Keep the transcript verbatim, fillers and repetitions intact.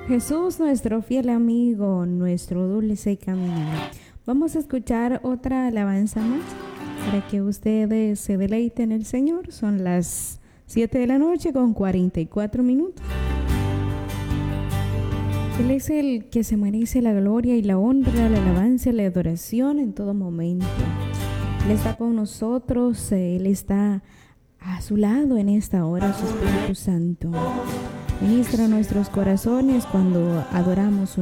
Jesús, nuestro fiel amigo, nuestro dulce caminar. Vamos a escuchar otra alabanza más para que ustedes se deleiten en el Señor. Son las siete de la noche con cuarenta y cuatro minutos. Él es el que se merece la gloria y la honra, la alabanza y la adoración en todo momento. Él está con nosotros, Él está a su lado en esta hora, su Espíritu Santo. Ministra nuestros corazones cuando adoramos su